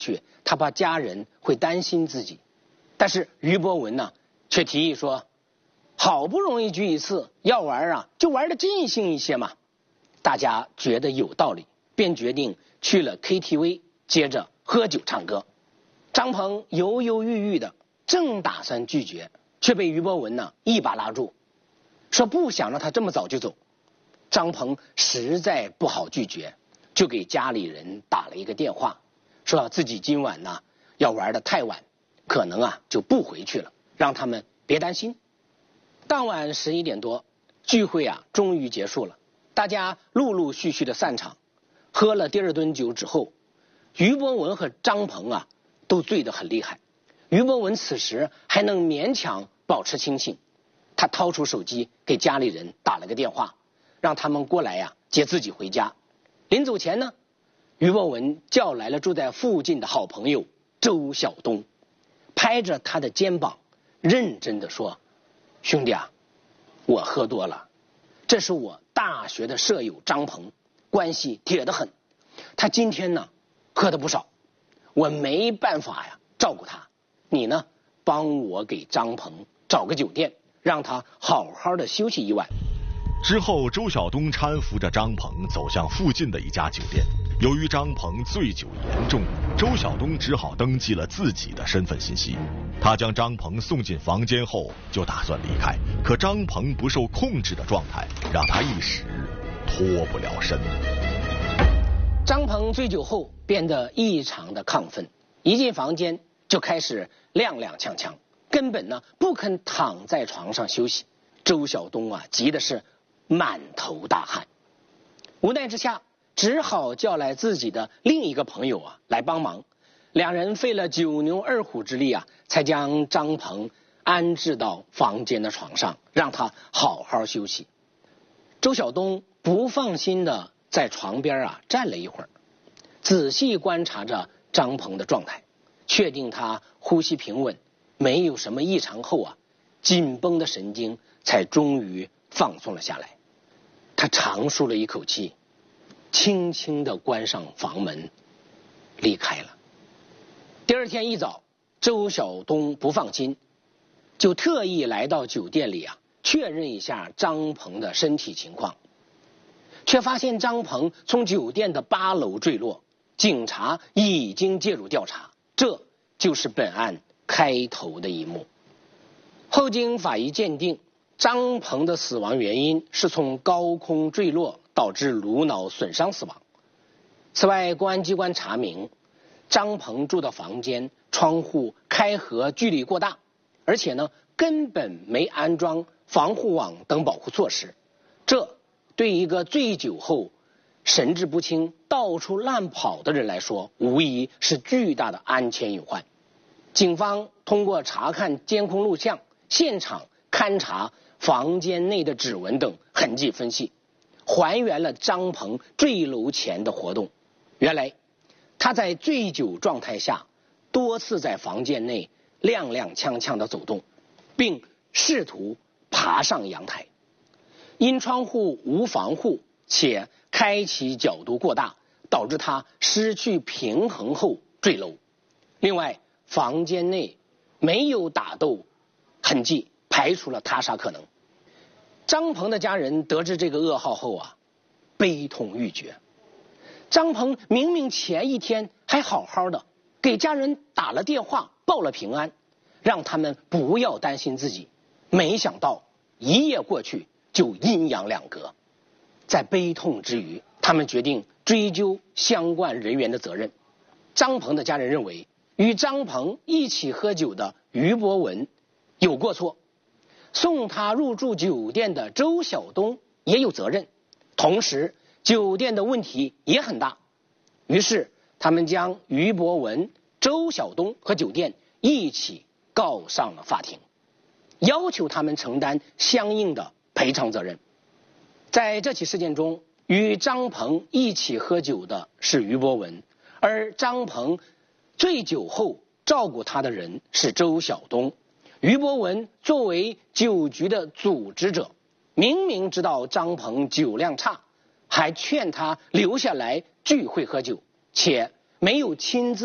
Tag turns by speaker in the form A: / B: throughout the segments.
A: 去，他怕家人会担心自己。但是俞伯文呢，却提议说，好不容易聚一次，要玩啊，就玩得尽兴一些嘛。大家觉得有道理，便决定去了 KTV， 接着喝酒唱歌。张鹏犹犹豫豫的，正打算拒绝，却被俞伯文呢一把拉住，说不想让他这么早就走。张鹏实在不好拒绝，就给家里人打了一个电话，说自己今晚呢要玩得太晚，可能啊就不回去了，让他们别担心。当晚11点多，聚会啊终于结束了，大家陆陆续续的散场。喝了第二顿酒之后，俞伯文和张鹏啊都醉得很厉害。俞伯文此时还能勉强保持清醒，他掏出手机给家里人打了个电话，让他们过来呀接自己回家。临走前呢，俞伯文叫来了住在附近的好朋友周晓东，拍着他的肩膀认真地说，兄弟啊，我喝多了，这是我大学的舍友张鹏，关系铁得很，他今天呢喝得不少，我没办法呀照顾他，你呢帮我给张鹏找个酒店，让他好好的休息一晚。
B: 之后周晓东搀扶着张鹏走向附近的一家酒店。由于张鹏醉酒严重，周晓东只好登记了自己的身份信息。他将张鹏送进房间后就打算离开，可张鹏不受控制的状态让他一时脱不了身。
A: 张鹏醉酒后变得异常的亢奋，一进房间就开始踉踉跄跄，根本呢不肯躺在床上休息。周晓东啊急的是满头大汗，无奈之下只好叫来自己的另一个朋友啊来帮忙。两人费了9牛2虎之力啊，才将张鹏安置到房间的床上，让他好好休息。周晓东不放心的在床边啊站了一会儿，仔细观察着张鹏的状态，确定他呼吸平稳，没有什么异常后啊，紧绷的神经才终于放松了下来。他长舒了一口气，轻轻地关上房门离开了。第二天一早，周晓东不放心，就特意来到酒店里啊确认一下张鹏的身体情况，却发现张鹏从酒店的8楼坠落，警察已经介入调查，这就是本案开头的一幕。后经法医鉴定，张鹏的死亡原因是从高空坠落导致颅脑损伤死亡。此外，公安机关查明，张鹏住的房间窗户开合距离过大，而且呢根本没安装防护网等保护措施，这对一个醉酒后神志不清到处乱跑的人来说，无疑是巨大的安全隐患。警方通过查看监控录像、现场勘查房间内的指纹等痕迹分析，还原了张鹏坠楼前的活动。原来他在醉酒状态下多次在房间内踉踉跄跄地走动，并试图爬上阳台，因窗户无防护且开启角度过大，导致他失去平衡后坠楼。另外，房间内没有打斗痕迹，排除了他杀可能。张鹏的家人得知这个噩耗后啊，悲痛欲绝。张鹏明明前一天还好好的，给家人打了电话报了平安，让他们不要担心自己，没想到一夜过去就阴阳两隔。在悲痛之余，他们决定追究相关人员的责任。张鹏的家人认为，与张鹏一起喝酒的俞伯文有过错，送他入住酒店的周晓东也有责任，同时酒店的问题也很大。于是他们将俞伯文、周晓东和酒店一起告上了法庭，要求他们承担相应的赔偿责任。在这起事件中，与张鹏一起喝酒的是俞伯文，而张鹏醉酒后照顾他的人是周晓东。俞伯文作为酒局的组织者，明明知道张鹏酒量差，还劝他留下来聚会喝酒，且没有亲自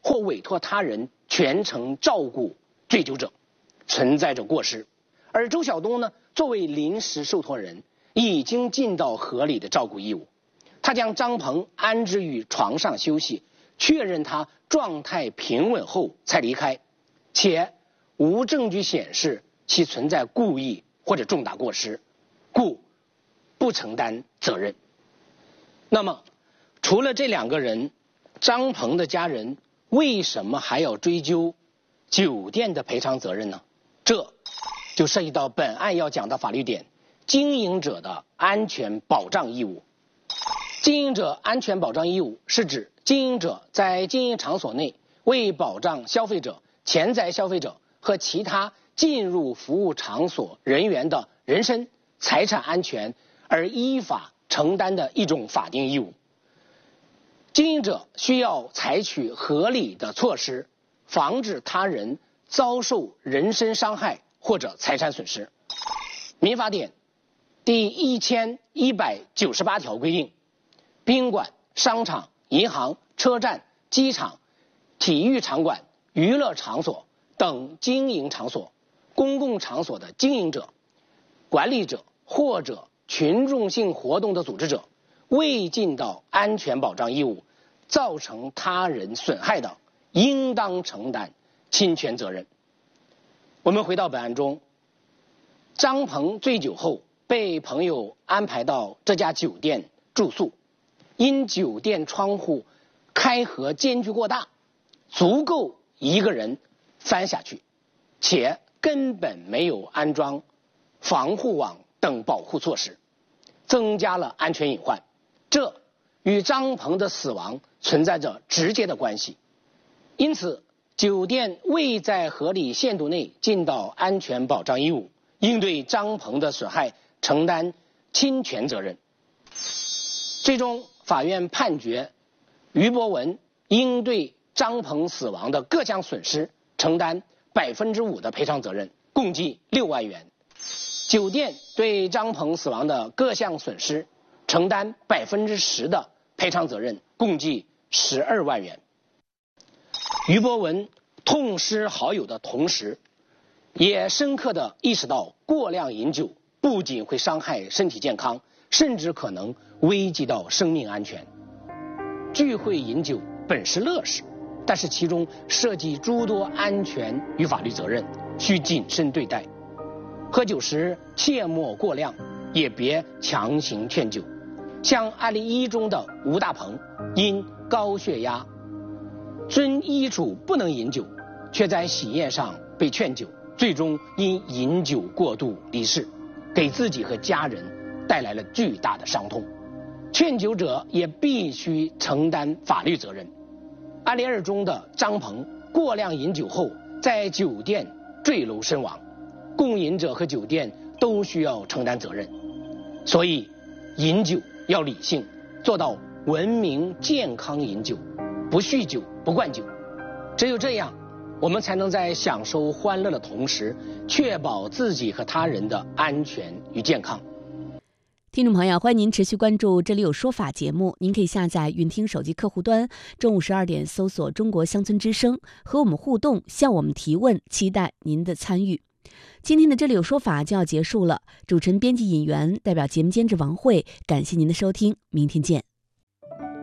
A: 或委托他人全程照顾醉酒者，存在着过失。而周晓东呢，作为临时受托人，已经尽到合理的照顾义务。他将张鹏安置于床上休息，确认他状态平稳后才离开，且无证据显示其存在故意或者重大过失，故不承担责任。那么除了这两个人，张鹏的家人为什么还要追究酒店的赔偿责任呢？这就涉及到本案要讲的法律点，经营者的安全保障义务。经营者安全保障义务是指经营者在经营场所内为保障消费者、潜在消费者和其他进入服务场所人员的人身、财产安全而依法承担的一种法定义务。经营者需要采取合理的措施，防止他人遭受人身伤害或者财产损失。民法典第1198条规定，宾馆、商场、银行、车站、机场、体育场馆、娱乐场所等经营场所、公共场所的经营者、管理者或者群众性活动的组织者，未尽到安全保障义务，造成他人损害的，应当承担侵权责任。我们回到本案中，张鹏醉酒后被朋友安排到这家酒店住宿，因酒店窗户开合间距过大，足够一个人翻下去，且根本没有安装防护网等保护措施，增加了安全隐患，这与张鹏的死亡存在着直接的关系。因此酒店未在合理限度内尽到安全保障义务，应对张鹏的损害承担侵权责任。最终法院判决于博文应对张鹏死亡的各项损失承担5%的赔偿责任，共计6万元。酒店对张鹏死亡的各项损失承担10%的赔偿责任，共计12万元。于博文痛失好友的同时，也深刻地意识到过量饮酒不仅会伤害身体健康，甚至可能危及到生命安全。聚会饮酒本是乐事，但是其中涉及诸多安全与法律责任，需谨慎对待。喝酒时切莫过量，也别强行劝酒。像案例1中的吴大鹏，因高血压遵医嘱不能饮酒，却在喜宴上被劝酒，最终因饮酒过度离世，给自己和家人带来了巨大的伤痛。劝酒者也必须承担法律责任。案例2中的张鹏过量饮酒后在酒店坠楼身亡，共饮者和酒店都需要承担责任。所以饮酒要理性，做到文明健康饮酒，不酗酒不灌酒。只有这样，我们才能在享受欢乐的同时，确保自己和他人的安全与健康。
C: 听众朋友，欢迎您持续关注《这里有说法》节目。您可以下载云听手机客户端，中午12点搜索中国乡村之声，和我们互动，向我们提问，期待您的参与。今天的《这里有说法》就要结束了，主持人、编辑、引员代表节目监制王慧，感谢您的收听，明天见。